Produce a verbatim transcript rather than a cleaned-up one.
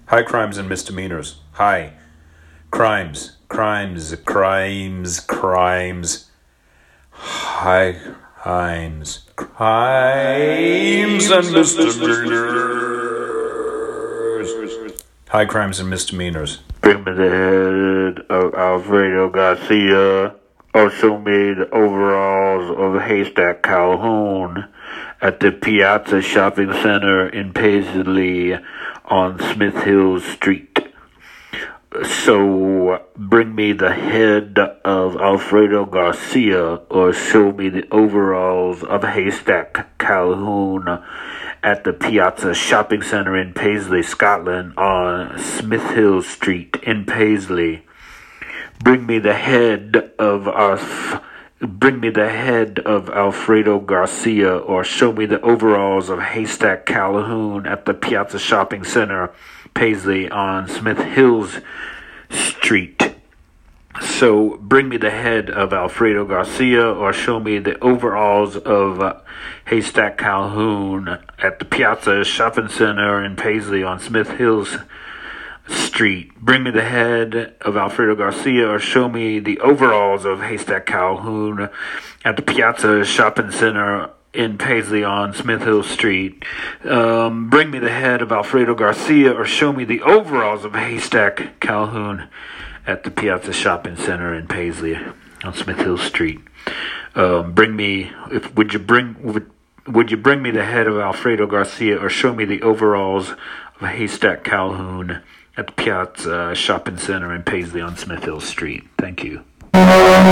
High crimes and misdemeanors. High crimes, crimes, crimes, crimes. High crimes, crimes and misdemeanors. High crimes and misdemeanors. Bring me the head of Alfredo Garcia, or show me the overalls of Haystack Calhoun at the Piazza Shopping Center in Paisley on Smith Hill Street. So bring me the head of Alfredo Garcia, or show me the overalls of Haystack Calhoun at the Piazza Shopping Center in Paisley, Scotland on Smith Hill Street in Paisley. Bring me the head of Alf- Bring me the head of Alfredo Garcia, or show me the overalls of Haystack Calhoun at the Piazza Shopping Center, Paisley on Smith Hills Street. So bring me the head of Alfredo Garcia, or show me the overalls of uh, Haystack Calhoun at the Piazza Shopping Center in Paisley on Smith Hills Street. Bring me the head of Alfredo Garcia, or show me the overalls of Haystack Calhoun at the Piazza Shopping Center in Paisley on Smith Hill Street. Um, bring me the head of Alfredo Garcia, or show me the overalls of Haystack Calhoun at the Piazza Shopping Center in Paisley on Smith Hill Street. Um, bring me, if would you bring would, would you bring me the head of Alfredo Garcia, or show me the overalls of Haystack Calhoun at the Piazza Shopping Center in Paisley on Smith Hill Street? Thank you.